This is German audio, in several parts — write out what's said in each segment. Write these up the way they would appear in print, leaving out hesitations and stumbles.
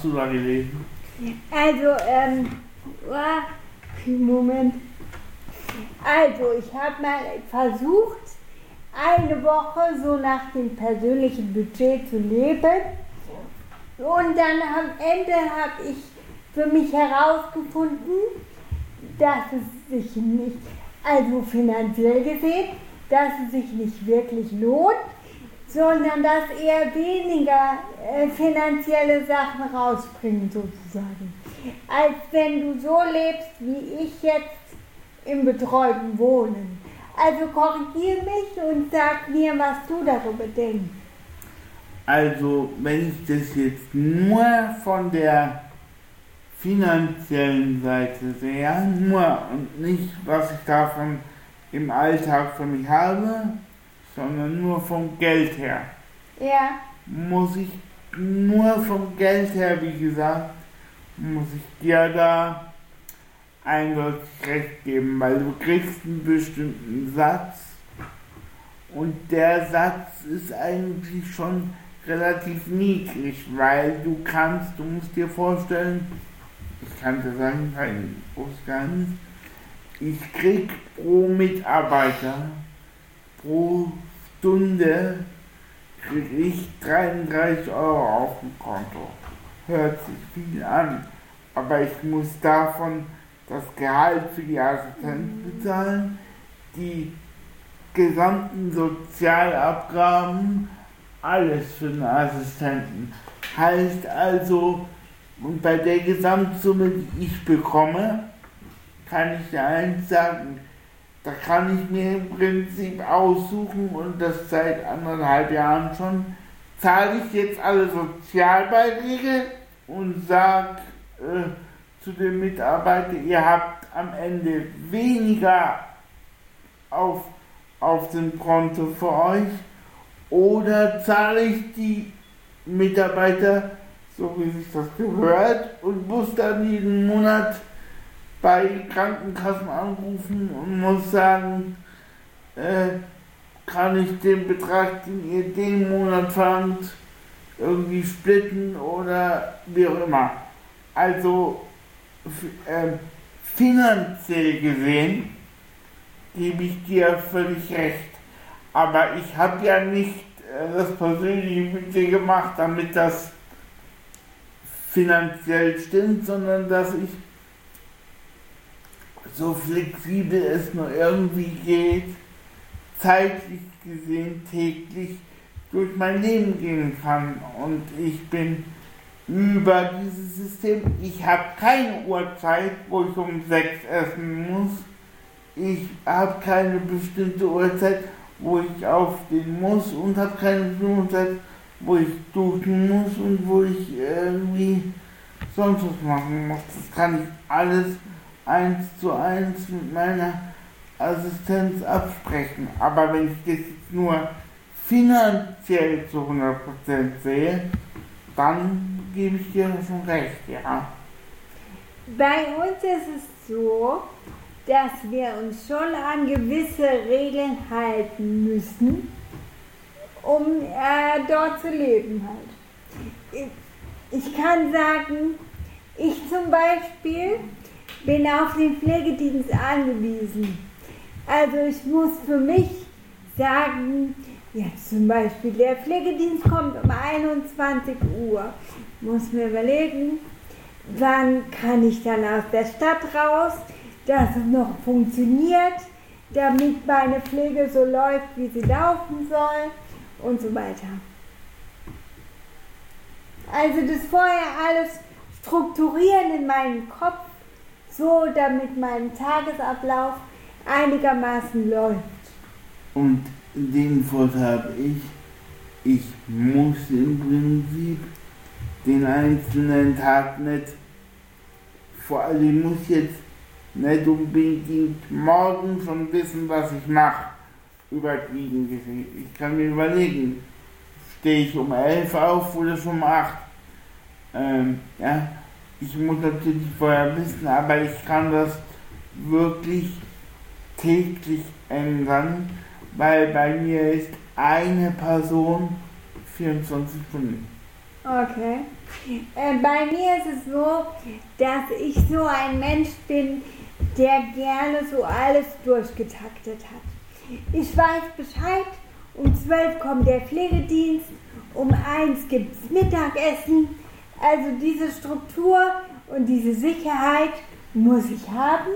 hast du da gelesen? Also, Moment. Also, ich habe mal versucht, eine Woche so nach dem persönlichen Budget zu leben. Und dann am Ende habe ich für mich herausgefunden, dass es sich nicht, also finanziell gesehen, dass es sich nicht wirklich lohnt, sondern dass eher weniger finanzielle Sachen rausbringen sozusagen. Als wenn du so lebst, wie ich jetzt im betreuten Wohnen. Also korrigiere mich und sag mir, was du darüber denkst. Also, wenn ich das jetzt nur von der finanziellen Seite sehe, nur und nicht, was ich davon im Alltag für mich habe, sondern nur vom Geld her. Ja. Muss ich nur vom Geld her, wie gesagt, muss ich dir da eindeutig recht geben, weil du kriegst einen bestimmten Satz und der Satz ist eigentlich schon relativ niedrig, weil du musst dir vorstellen, ich kann dir sagen, kein großes Geheimnis, ich krieg pro Mitarbeiter, pro Stunde krieg ich 33 Euro auf dem Konto. Hört sich viel an, aber ich muss davon das Gehalt für die Assistenten bezahlen, die gesamten Sozialabgaben, alles für den Assistenten. Heißt also, und bei der Gesamtsumme, die ich bekomme, kann ich dir eins sagen, da kann ich mir im Prinzip aussuchen und das seit 1,5 Jahren schon, zahle ich jetzt alle Sozialbeiträge und sage zu den Mitarbeitern, ihr habt am Ende weniger auf dem Konto für euch, oder zahle ich die Mitarbeiter, so wie sich das gehört, und muss dann jeden Monat bei Krankenkassen anrufen und muss sagen, kann ich den Betrag, den ihr den Monat verlangt, irgendwie splitten oder wie auch immer. Also finanziell gesehen gebe ich dir völlig recht. Aber ich habe ja nicht das persönliche Budget gemacht, damit das finanziell stimmt, sondern dass ich so flexibel es nur irgendwie geht, zeitlich gesehen täglich durch mein Leben gehen kann. Und ich bin über dieses System, ich habe keine Uhrzeit, wo ich um 6 essen muss. Ich habe keine bestimmte Uhrzeit, wo ich aufstehen muss, und habe keine bestimmte Uhrzeit, wo ich duschen muss und wo ich irgendwie sonst was machen muss. Das kann ich alles 1:1 mit meiner Assistenz absprechen. Aber wenn ich das jetzt nur finanziell zu 100% sehe, dann gebe ich dir schon recht, ja. Bei uns ist es so, dass wir uns schon an gewisse Regeln halten müssen, um dort zu leben halt. Ich kann sagen, ich zum Beispiel bin auf den Pflegedienst angewiesen. Also ich muss für mich sagen, ja zum Beispiel der Pflegedienst kommt um 21 Uhr. Ich muss mir überlegen, wann kann ich dann aus der Stadt raus, dass es noch funktioniert, damit meine Pflege so läuft, wie sie laufen soll und so weiter. Also das vorher alles strukturieren in meinem Kopf, so damit mein Tagesablauf einigermaßen läuft. Und den Vorteil habe ich muss im Prinzip den einzelnen Tag nicht, vor allem ich muss jetzt nicht unbedingt morgen schon wissen, was ich mache, übertrieben gesehen. Ich kann mir überlegen, stehe ich um 11 auf oder schon um 8? Ja, ich muss natürlich vorher wissen, aber ich kann das wirklich täglich ändern, weil bei mir ist eine Person 24 Stunden. Okay. Bei mir ist es so, dass ich so ein Mensch bin, der gerne so alles durchgetaktet hat. Ich weiß Bescheid, um 12 kommt der Pflegedienst, um 1 gibt es Mittagessen. Also diese Struktur und diese Sicherheit muss ich haben,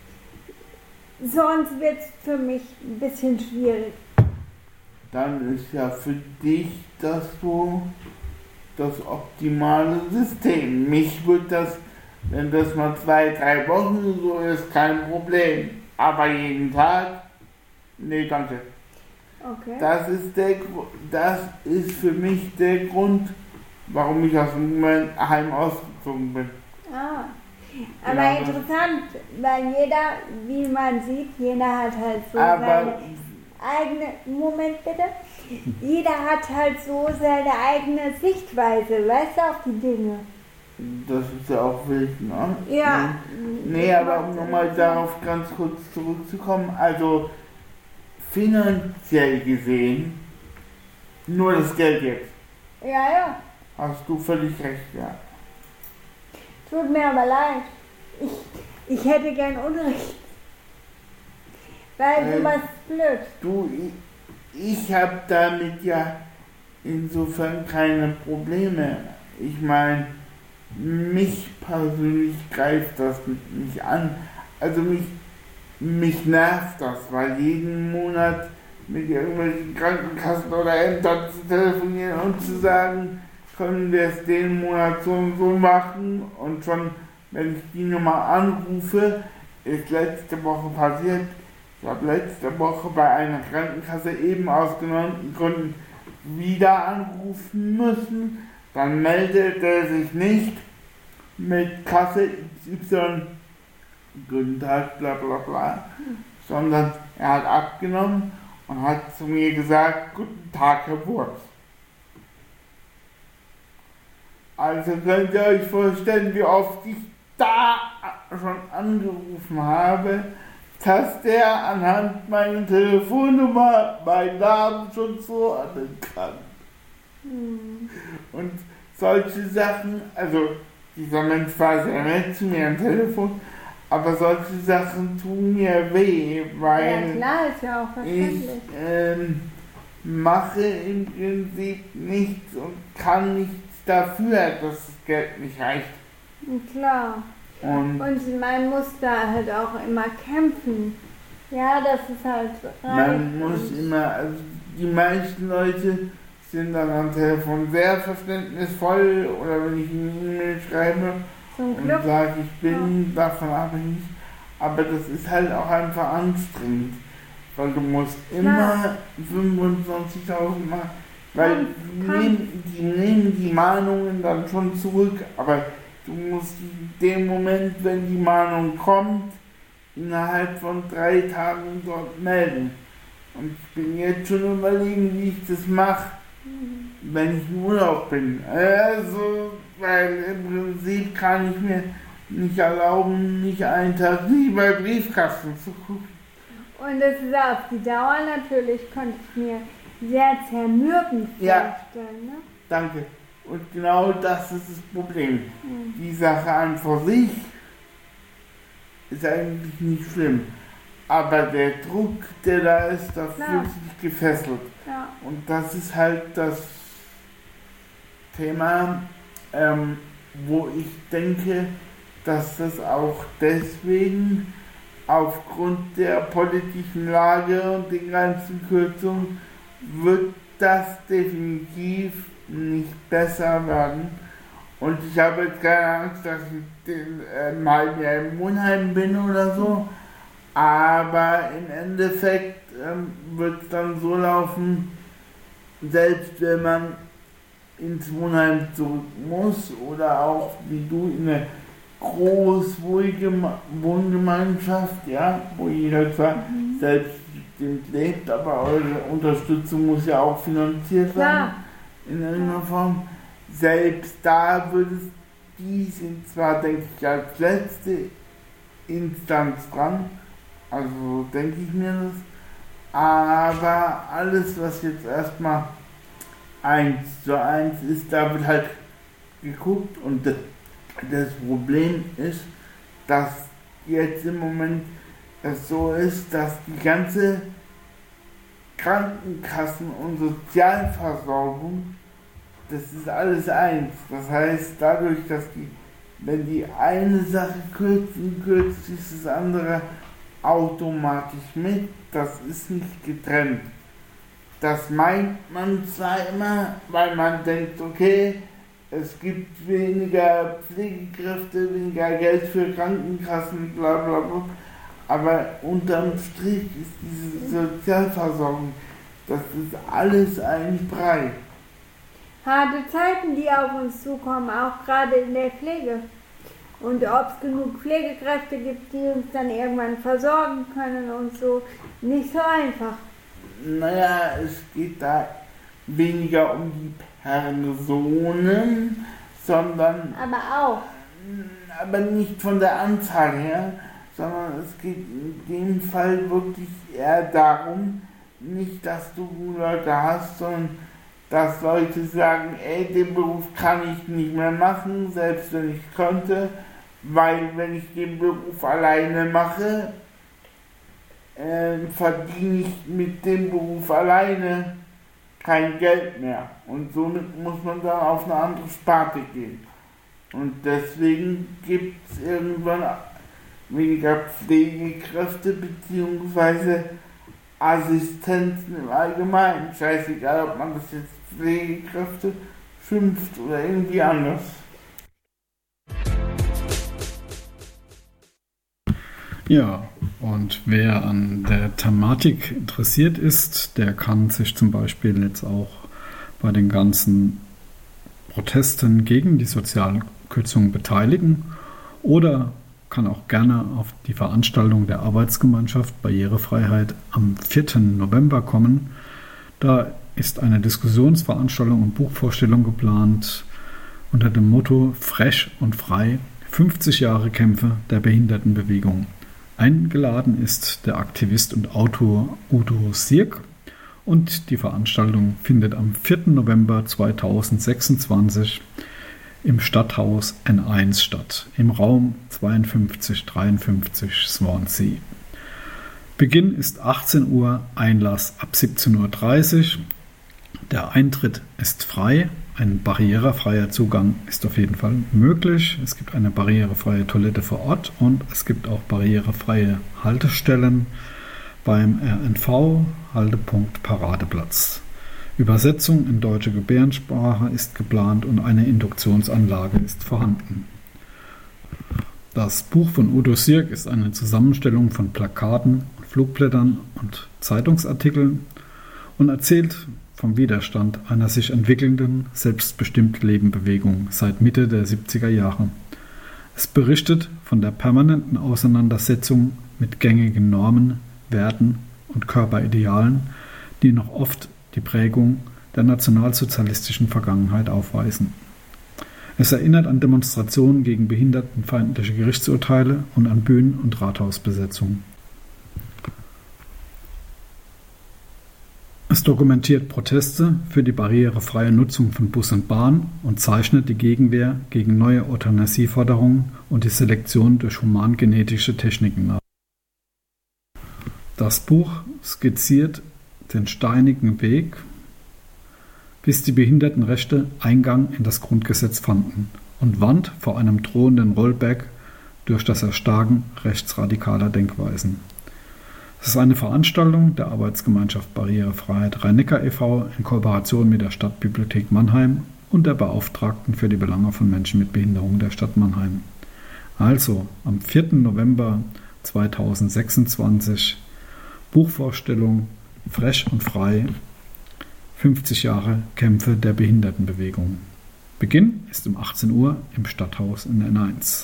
sonst wird es für mich ein bisschen schwierig. Dann ist ja für dich das so das optimale System. Mich wird das, wenn das mal 2, 3 Wochen so ist, kein Problem. Aber jeden Tag, nee, danke. Okay. Das ist für mich der Grund, warum ich aus dem Heim ausgezogen bin. Ah. Aber interessant, weil jeder, wie man sieht, jeder hat halt so seine eigene, Moment bitte, jeder hat halt so seine eigene Sichtweise, weißt du, auf die Dinge. Das ist ja auch wild, ne? Ja. Nee, aber um nochmal darauf ganz kurz zurückzukommen, also finanziell gesehen, nur das Geld jetzt. Ja, ja. Hast du völlig recht, ja. Tut mir aber leid. Ich hätte gern Unrecht. Weil sowas ist blöd. Du, ich habe damit ja insofern keine Probleme. Ich meine, mich persönlich greift das nicht an. Also mich nervt das, weil jeden Monat mit irgendwelchen Krankenkassen oder Ämtern zu telefonieren und zu sagen, können wir es den Monat so und so machen, und schon, wenn ich die Nummer anrufe, ist letzte Woche passiert. Ich habe letzte Woche bei einer Krankenkasse eben aus genannten Gründen wieder anrufen müssen. Dann meldet er sich nicht mit Kasse XY, guten Tag, bla bla bla, sondern er hat abgenommen und hat zu mir gesagt, guten Tag, Herr Wurz. Also könnt ihr euch vorstellen, wie oft ich da schon angerufen habe, dass der anhand meiner Telefonnummer meinen Namen schon zuordnen kann. Und solche Sachen, also dieser Mensch war sehr nett zu mir am Telefon, aber solche Sachen tun mir weh, weil ja, klar, ist ja auch verständlich. ich mache im Prinzip nichts und kann nichts dafür, dass das Geld nicht reicht. Klar. Und man muss da halt auch immer kämpfen. Ja, das ist halt man muss immer, also die meisten Leute sind dann am Telefon sehr verständnisvoll, oder wenn ich eine E-Mail schreibe und sage, ich bin davon abhängig, aber das ist halt auch einfach anstrengend, weil du musst immer 25.000 Mal, weil die nehmen die Mahnungen dann schon zurück, aber du musst in dem Moment, wenn die Mahnung kommt, innerhalb von 3 Tagen dort melden. Und ich bin jetzt schon überlegen, wie ich das mache, wenn ich im Urlaub bin. Also, weil im Prinzip kann ich mir nicht erlauben, nicht einen Tag nicht bei Briefkasten zu gucken. Und das ist auf die Dauer natürlich, konnte ich mir sehr zermürbend vorstellen. Ne? Danke. Und genau das ist das Problem. Die Sache an für sich ist eigentlich nicht schlimm. Aber der Druck, der da ist, da fühlt sich gefesselt. Ja. Und das ist halt das Thema, wo ich denke, dass das auch deswegen aufgrund der politischen Lage und den ganzen Kürzungen wird das definitiv nicht besser werden. Und ich habe jetzt keine Angst, dass ich mal mehr im Wohnheim bin oder so. Aber im Endeffekt wird es dann so laufen, selbst wenn man ins Wohnheim zurück muss oder auch wie du in eine großwohnige Wohngemeinschaft, ja, wo jeder zwar selbstbestimmt lebt, aber eure Unterstützung muss ja auch finanziert werden in irgendeiner Form. Selbst da würde es, die sind zwar, denke ich, als letzte Instanz dran, also denke ich mir das, aber alles, was jetzt erstmal 1:1 ist, da wird halt geguckt und das Problem ist, dass jetzt im Moment es so ist, dass die ganze Krankenkassen- und Sozialversorgung, das ist alles eins. Das heißt, dadurch, dass wenn die eine Sache kürzen, kürzt dieses andere automatisch mit. Das ist nicht getrennt. Das meint man zwar immer, weil man denkt, okay, es gibt weniger Pflegekräfte, weniger Geld für Krankenkassen, bla bla bla. Aber unterm Strich ist diese Sozialversorgung, das ist alles ein Brei. Harte Zeiten, die auf uns zukommen, auch gerade in der Pflege. Und ob es genug Pflegekräfte gibt, die uns dann irgendwann versorgen können und so, nicht so einfach. Naja, es geht da weniger um die Personen, sondern... Aber nicht von der Anzahl her, sondern es geht in dem Fall wirklich eher darum, nicht, dass du Leute hast, sondern dass Leute sagen, ey, den Beruf kann ich nicht mehr machen, selbst wenn ich könnte, weil wenn ich den Beruf alleine mache, verdiene ich mit dem Beruf alleine kein Geld mehr. Und somit muss man dann auf eine andere Sparte gehen. Und deswegen gibt es irgendwann weniger Pflegekräfte bzw. Assistenzen im Allgemeinen. Scheißegal, ob man das jetzt Pflegekräfte schimpft oder irgendwie anders. Ja, und wer an der Thematik interessiert ist, der kann sich zum Beispiel jetzt auch bei den ganzen Protesten gegen die Sozialkürzungen beteiligen oder kann auch gerne auf die Veranstaltung der Arbeitsgemeinschaft Barrierefreiheit am 4. November kommen. Da ist eine Diskussionsveranstaltung und Buchvorstellung geplant unter dem Motto Frech und frei, 50 Jahre Kämpfe der Behindertenbewegung. Eingeladen ist der Aktivist und Autor Udo Sirk und die Veranstaltung findet am 4. November 2026 im Stadthaus N1 statt, im Raum 5253 Swansea. Beginn ist 18 Uhr, Einlass ab 17:30 Uhr. Der Eintritt ist frei, ein barrierefreier Zugang ist auf jeden Fall möglich. Es gibt eine barrierefreie Toilette vor Ort und es gibt auch barrierefreie Haltestellen beim RNV, Haltepunkt Paradeplatz. Übersetzung in deutsche Gebärdensprache ist geplant und eine Induktionsanlage ist vorhanden. Das Buch von Udo Sirk ist eine Zusammenstellung von Plakaten, Flugblättern und Zeitungsartikeln und erzählt vom Widerstand einer sich entwickelnden, selbstbestimmten Lebenbewegung seit Mitte der 70er Jahre. Es berichtet von der permanenten Auseinandersetzung mit gängigen Normen, Werten und Körperidealen, die noch oft die Prägung der nationalsozialistischen Vergangenheit aufweisen. Es erinnert an Demonstrationen gegen behindertenfeindliche Gerichtsurteile und an Bühnen- und Rathausbesetzungen. Es dokumentiert Proteste für die barrierefreie Nutzung von Bus und Bahn und zeichnet die Gegenwehr gegen neue Euthanasieforderungen und die Selektion durch humangenetische Techniken nach. Das Buch skizziert den steinigen Weg, bis die Behindertenrechte Eingang in das Grundgesetz fanden und warnt vor einem drohenden Rollback durch das Erstarken rechtsradikaler Denkweisen. Es ist eine Veranstaltung der Arbeitsgemeinschaft Barrierefreiheit Rhein-Neckar e.V. in Kooperation mit der Stadtbibliothek Mannheim und der Beauftragten für die Belange von Menschen mit Behinderung der Stadt Mannheim. Also am 4. November 2026 Buchvorstellung Frech und frei, 50 Jahre Kämpfe der Behindertenbewegung. Beginn ist um 18 Uhr im Stadthaus in N1.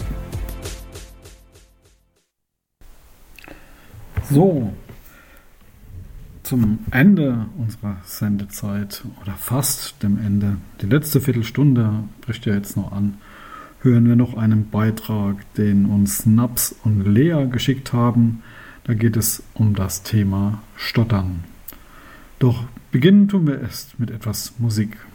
So, zum Ende unserer Sendezeit oder fast dem Ende, die letzte Viertelstunde bricht ja jetzt noch an, hören wir noch einen Beitrag, den uns Naps und Lea geschickt haben. Da geht es um das Thema Stottern. Doch beginnen tun wir erst mit etwas Musik.